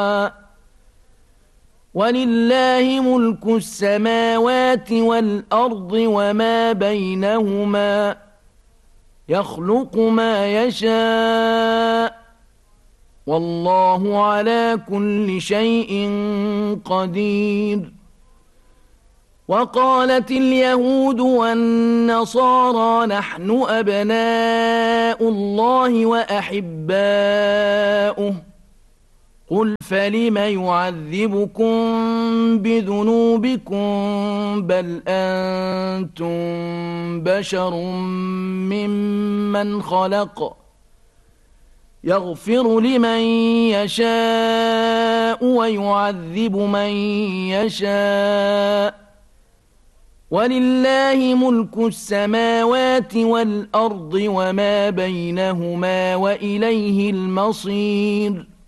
ولله ملك السماوات والأرض وما بينهما يخلق ما يشاء والله على كل شيء قدير. وقالت اليهود والنصارى نحن أبناء الله وأحباؤه قل فلم يعذبكم بذنوبكم بل أنتم بشر ممن خلق يغفر لمن يشاء ويعذب من يشاء ولله ملك السماوات والأرض وما بينهما وإليه المصير.